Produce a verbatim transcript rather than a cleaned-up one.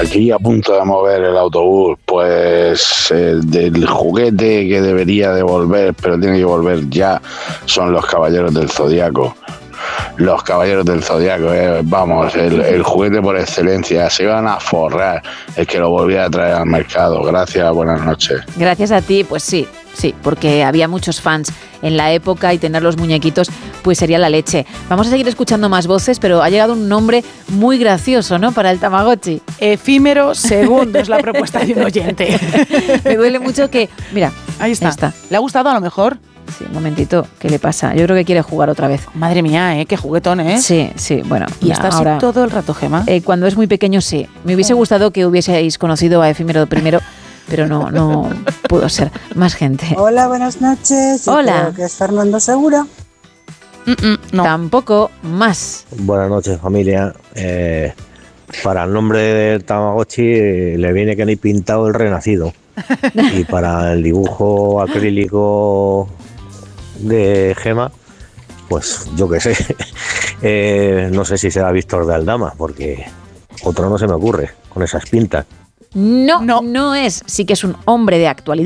Aquí a punto de mover el autobús, pues el del juguete que debería de volver, pero tiene que volver ya, son los Caballeros del Zodíaco. Los Caballeros del Zodíaco, eh, vamos, el, el juguete por excelencia, se iban a forrar el que lo volvía a traer al mercado. Gracias, buenas noches. Gracias a ti, pues sí, sí, porque había muchos fans en la época y tener los muñequitos pues sería la leche. Vamos a seguir escuchando más voces, pero ha llegado un nombre muy gracioso, ¿no?, para el Tamagotchi. Efímero segundo es la propuesta de un oyente. Me duele mucho que... Mira, ahí está. ahí está. ¿Le ha gustado a lo mejor? Sí, un momentito, ¿qué le pasa? Yo creo que quiere jugar otra vez. Madre mía, ¿eh? Qué juguetón, ¿eh? Sí, sí, bueno. Y ya, está así ahora, todo el rato, Gemma. Eh, cuando es muy pequeño, sí. Me hubiese gustado que hubieseis conocido a Efímero primero, pero no, no pudo ser. Más gente. Hola, buenas noches. Yo Hola. creo que es Fernando Segura. Mm-mm, no. Tampoco más. Buenas noches, familia. Eh, para el nombre del Tamagotchi eh, le viene que ni pintado el renacido. Y para el dibujo acrílico de Gema, pues yo qué sé. eh, no sé si será Víctor de Aldama, porque otro no se me ocurre con esas pintas. No, no, no es. Sí que es un hombre de actualidad.